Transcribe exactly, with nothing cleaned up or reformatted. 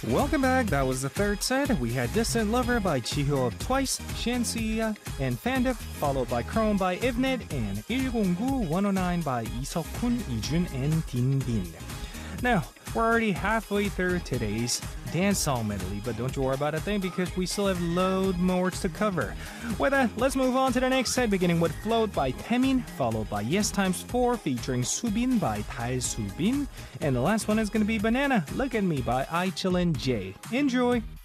Welcome back. That was the third set. We had Distant Lover by Chiho of Twice, Shansia and Fandip, followed by Chrome by Ivnet, and one oh nine one oh nine by Isokun, Ijun, and Dinbin. Now, we're already halfway through today's dance song medley, but don't you worry about a thing because we still have load more to cover. With that, let's move on to the next set, beginning with Float by Taemin, followed by Yes Times four featuring Subin by Tae Subin, and the last one is going to be Banana, Look at Me by Aichilin J. Enjoy!